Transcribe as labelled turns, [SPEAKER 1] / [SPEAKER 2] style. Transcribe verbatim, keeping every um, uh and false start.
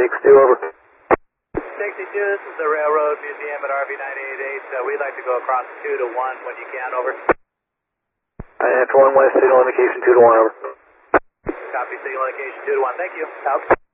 [SPEAKER 1] sixty-two, over.
[SPEAKER 2] sixty-two, this is the Railroad Museum at R V nine eighty-eight. Uh, we'd like to go across two to one when you can, over.
[SPEAKER 1] That's one west, signal indication two to one, over.
[SPEAKER 2] Copy, signal indication two to one, thank you. Out.